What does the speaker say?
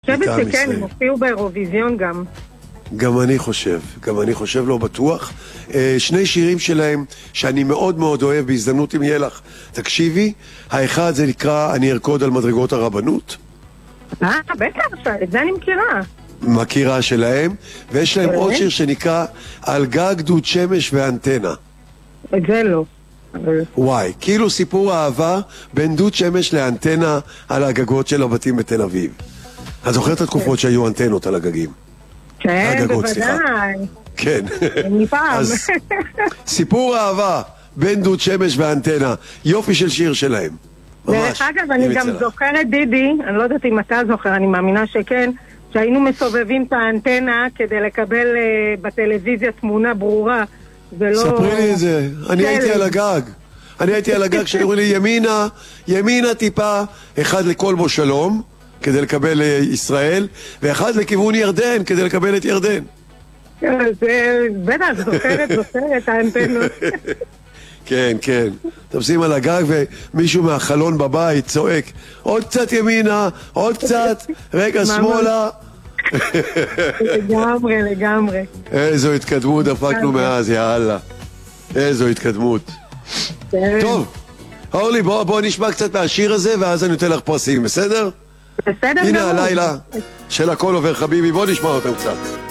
חושבת שכן, הם הופיעו באירוויזיון גם. גם אני חושב לא בטוח. שני שירים שלהם שאני מאוד מאוד אוהב, בהזדמנות אם יהיה לך תקשיבי. האחד זה נקרא אני ארקוד על מדרגות הרבנות. בטח, את זה אני מכירה שלהם. ויש להם עוד שיר שנקרא על גג דוד שמש ואנטנה. את זה לא. וואי, כאילו סיפור אהבה בין דוד שמש לאנטנה על הגגות של הבתים בתל אביב. את זוכרת את התקופות שהיו אנטנות על הגגים? כן, בוודאי. כן. מפעם. אז סיפור אהבה בין דוד שמש ואנטנה, יופי של שיר שלהם. דרך אגב, אני גם זוכרת דידי, אני לא יודעת אם אתה זוכר, אני מאמינה שכן, שהיינו מסובבים את האנטנה כדי לקבל בטלוויזיה תמונה ברורה. ספרי לי את זה, אני הייתי על הגג שאומרים לי ימינה טיפה, אחד לכל בו שלום כדי לקבל ישראל, ואחד לכיוון ירדן כדי לקבל את ירדן. בטח, זוכרת האנטנות. כן, כן. תופסים על הגג ומישהו מהחלון בבית צועק עוד קצת ימינה, עוד קצת, רגע שמאלה. לגמרי. איזו התקדמות דפקנו מאז, יאללה. איזו התקדמות. טוב, אורלי, בוא נשמע קצת מהשיר הזה ואז אני נותן לך פרסים, בסדר? בסדר. הנה הלילה של הכל עובר חביבי, בוא נשמע אותם קצת.